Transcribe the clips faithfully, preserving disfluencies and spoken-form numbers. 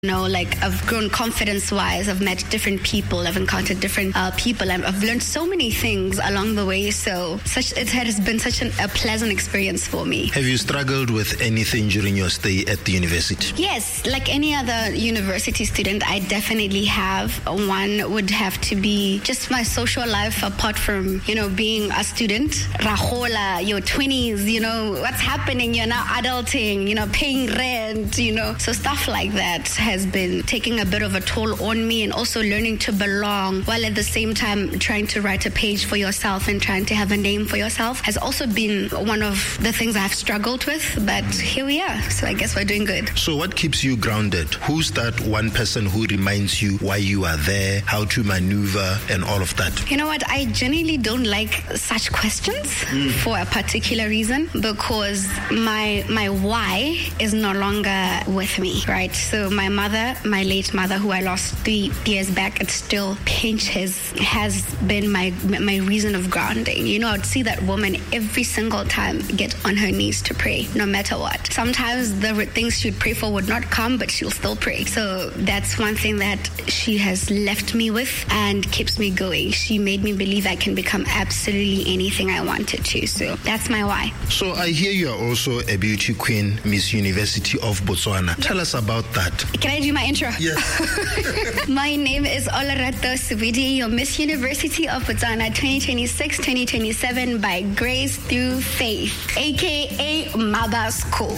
You know, like I've grown confidence-wise. I've met different people. I've encountered different uh, people. And I've learned so many things along the way. So such it has been such an, a pleasant experience for me. Have you struggled with anything during your stay at the university? Yes, like any other university student, I definitely have. One would have to be just my social life apart from, you know, being a student. Rahola, your twenties, you know, what's happening? You're now adulting, you know, paying rent, you know. So stuff like that has been taking a bit of a toll on me, and also learning to belong while at the same time trying to write a page for yourself and trying to have a name for yourself has also been one of the things I've struggled with, but here we are. So I guess we're doing good. So what keeps you grounded? Who's that one person who reminds you why you are there, how to maneuver, and all of that? You know what? I genuinely don't like such questions mm. for a particular reason, because my my why is no longer with me, right? So my mother, my late mother, who I lost three years back, it still pinches, has been my my reason of grounding. You know, I'd see that woman every single time get on her knees to pray, no matter what. Sometimes the things she'd pray for would not come, but she'll still pray. So that's one thing that she has left me with and keeps me going. She made me believe I can become absolutely anything I wanted to. So that's my why. So I hear you are also a beauty queen, Miss University of Botswana. Tell us about that. Can I do my intro? Yes. My name is Olarato Subidi, your Miss University of Botswana twenty twenty-six twenty twenty-seven by grace through faith, aka Mabasko.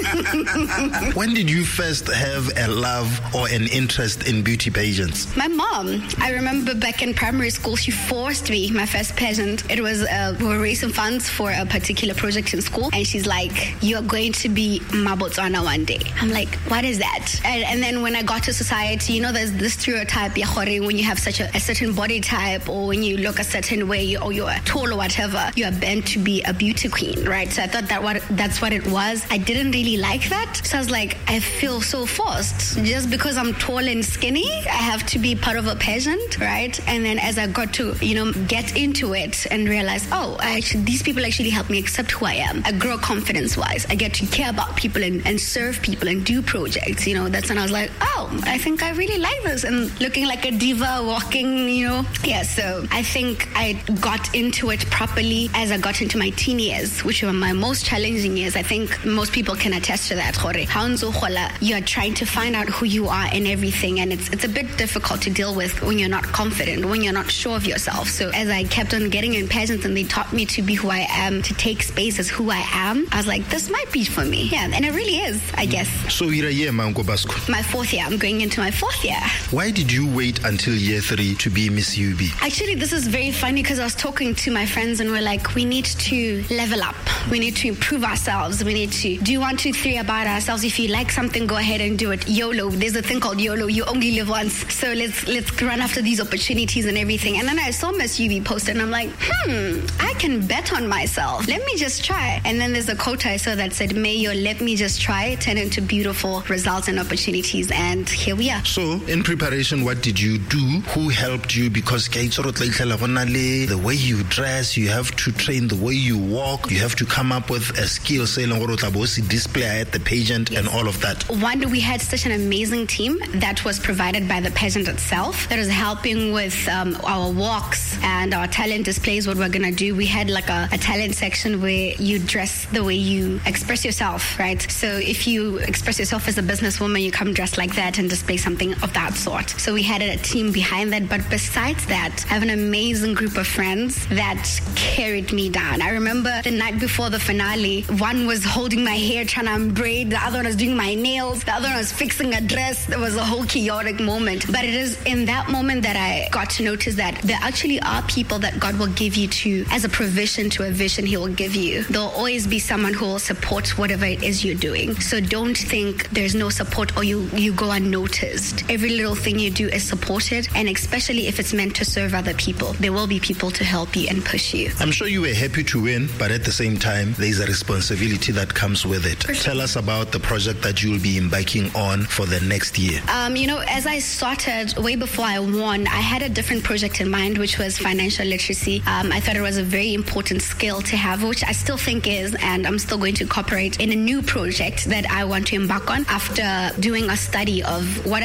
When did you first have a love or an interest in beauty pageants? My mom. I remember back in primary school, she forced me, my first pageant. It was, uh, we were raising funds for a particular project in school, and she's like, you're going to be Mabotswana one day. I'm like, what is that? And, and then when I got to society, you know, there's this stereotype, when you have such a, a certain body type, or when you look a certain way, or you're tall or whatever, you are meant to be a beauty queen, right? So I thought that what that's what it was. I didn't really like that. So I was like, I feel so forced. Just because I'm tall and skinny, I have to be part of a pageant, right? And then as I got to, you know, get into it and realize, oh, I actually, these people actually help me accept who I am. I grow confidence-wise. I get to care about people and, and serve people and do projects, you know. That's when I was like, oh, I think I really like this. And looking like a diva, walking, you know. Yeah, so I think I got into it properly as I got into my teen years, which were my most challenging years. I think most people can attest to that. You are trying to find out who you are and everything, and it's it's a bit difficult to deal with when you're not confident, when you're not sure of yourself. So as I kept on getting in pageants and they taught me to be who I am, to take space as who I am, I was like, this might be for me. Yeah, and it really is, I guess. So you're a year, Mango Basco. My fourth year. I'm going into my fourth year. Why did you wait until year three to be Miss U B? Actually, this is very funny because I was talking to my friends and we're like, we need to level up. We need to improve ourselves. We need to do one, two, three about ourselves. If you like something, go ahead and do it. YOLO. There's a thing called YOLO. You only live once. So let's let's run after these opportunities and everything. And then I saw Miss U B post and I'm like, hmm, I can bet on myself. Let me just try. And then there's a quote I saw that said, may your let me just try turn into beautiful results and opportunities. And here we are. So in preparation, what did you do? Who helped you? Because the way you dress, you have to train the way you walk, you have to come up with a skill, say, display at the pageant, yes, and all of that. One, we had such an amazing team that was provided by the pageant itself that was helping with um, our walks and our talent displays, what we're going to do. We had like a, a talent section where you dress the way you express yourself, right? So if you express yourself as a businesswoman, you come dressed like that and display something of that sort. So we had a team behind that. But besides that, I have an amazing group of friends that carried me down. I remember the night before the finale, one was holding my hair, trying to braid, the other one was doing my nails, the other one was fixing a dress. It was a whole chaotic moment. But it is in that moment that I got to notice that there actually are people that God will give you to, as a provision to a vision He will give you. There'll always be someone who will support whatever it is you're doing. So don't think there's no support or you, you go unnoticed. Every little thing you do is supported, and especially if it's meant to serve other people, there will be people to help you and push you. I'm sure you were happy to win, but at the same time, there's a responsibility that comes with it. Sure. Tell us about the project that you'll be embarking on for the next year. Um, you know, as I started way before I won, I had a different project in mind, which was financial literacy. Um, I thought it was a very important skill to have, which I still think is, and I'm still going to incorporate in a new project that I want to embark on after doing a study of what